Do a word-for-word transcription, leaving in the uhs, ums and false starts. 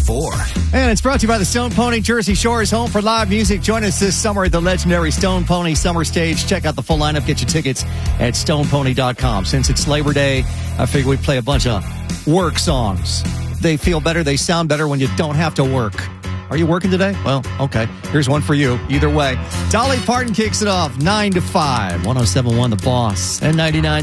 four. And it's brought to you by the Stone Pony Jersey Shore's home for live music. Join us this summer at the legendary Stone Pony Summer Stage. Check out the full lineup. Get your tickets at stone pony dot com. Since it's Labor Day, I figured we'd play a bunch of work songs. They feel better. They sound better when you don't have to work. Are you working today? Well, okay. Here's one for you. Either way. Dolly Parton kicks it off nine to five. one oh seven point one The Boss and ninety-nine.